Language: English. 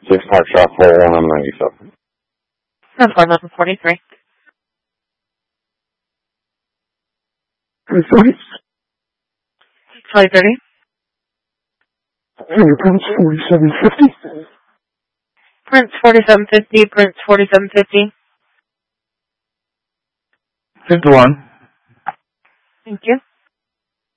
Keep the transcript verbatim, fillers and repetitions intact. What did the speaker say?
Six Park Shop four one I'm ninety-seven. That's four eleven forty-three. Prince five thirty. Fingerprints forty-seven fifty. Prince forty-seven fifty. Prince forty-seven fifty. fifty-one. Thank you.